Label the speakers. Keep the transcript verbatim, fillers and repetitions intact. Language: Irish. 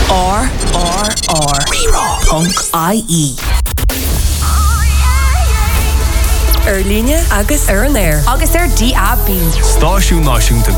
Speaker 1: R R R Rerá.ie Ar líne agus ar an air agus ar D A B.
Speaker 2: Stáisiún náisiúnta